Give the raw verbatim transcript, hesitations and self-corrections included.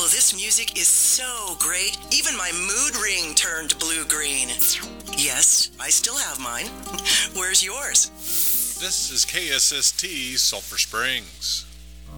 Oh, this music is so great. Even my mood ring turned blue-green. Yes, I still have mine. Where's yours? This is K S S T Sulphur Springs.